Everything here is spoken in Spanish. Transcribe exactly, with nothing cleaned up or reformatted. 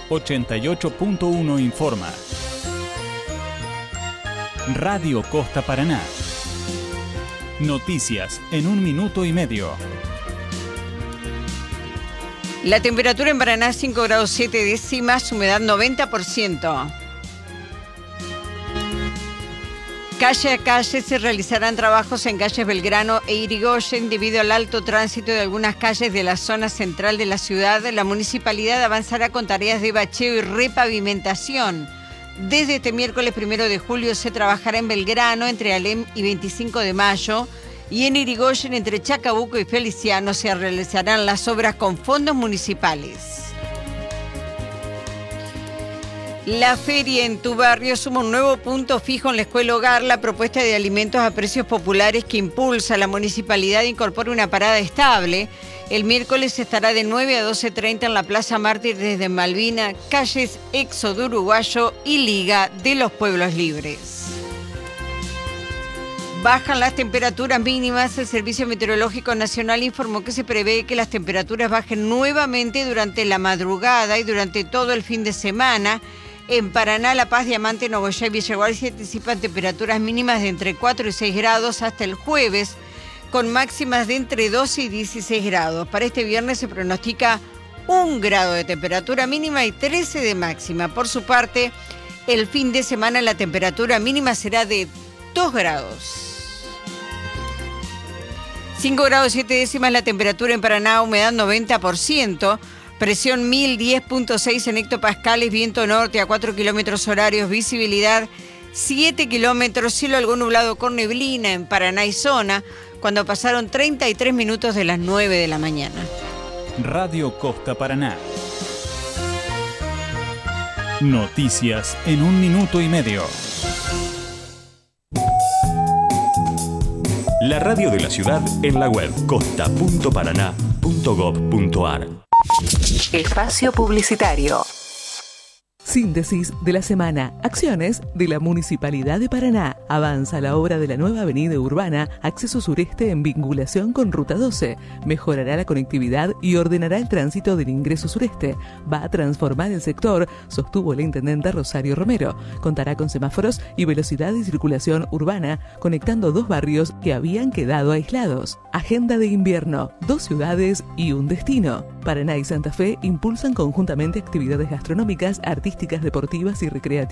ochenta y ocho punto uno informa. Radio Costa Paraná. Noticias en un minuto y medio. La temperatura en Paraná cinco grados siete décimas, humedad noventa por ciento. Calle a calle se realizarán trabajos en calles Belgrano e Irigoyen debido al alto tránsito de algunas calles de la zona central de la ciudad. La municipalidad avanzará con tareas de bacheo y repavimentación. Desde este miércoles primero de julio se trabajará en Belgrano entre Alem y veinticinco de mayo y en Irigoyen entre Chacabuco y Feliciano se realizarán las obras con fondos municipales. La feria en tu barrio suma un nuevo punto fijo en la Escuela Hogar. La propuesta de alimentos a precios populares que impulsa la municipalidad incorpora una parada estable. El miércoles estará de nueve a doce treinta en la Plaza Mártir desde Malvina, calles Éxodo Uruguayo y Liga de los Pueblos Libres. Bajan las temperaturas mínimas. El Servicio Meteorológico Nacional informó que se prevé que las temperaturas bajen nuevamente durante la madrugada y durante todo el fin de semana. En Paraná, La Paz, Diamante, Nogoyá y Villaguay se anticipan temperaturas mínimas de entre cuatro y seis grados hasta el jueves, con máximas de entre doce y dieciséis grados. Para este viernes se pronostica un grado de temperatura mínima y trece de máxima. Por su parte, el fin de semana la temperatura mínima será de dos grados. cinco grados siete décimas la temperatura en Paraná, humedad noventa por ciento. Presión mil diez punto seis en hectopascales, viento norte a cuatro kilómetros horarios, visibilidad siete kilómetros, cielo algo nublado con neblina en Paraná y zona, cuando pasaron treinta y tres minutos de las nueve de la mañana. Radio Costa Paraná. Noticias en un minuto y medio. La radio de la ciudad en la web costa punto paraná punto gob punto ar. Espacio publicitario. Síntesis de la semana. Acciones de la Municipalidad de Paraná. Avanza la obra de la nueva avenida urbana, acceso sureste en vinculación con Ruta doce. Mejorará la conectividad y ordenará el tránsito del ingreso sureste. Va a transformar el sector, sostuvo la intendenta Rosario Romero. Contará con semáforos y velocidad de circulación urbana, conectando dos barrios que habían quedado aislados. Agenda de invierno. Dos ciudades y un destino. Paraná y Santa Fe impulsan conjuntamente actividades gastronómicas, artísticas, deportivas y recreativas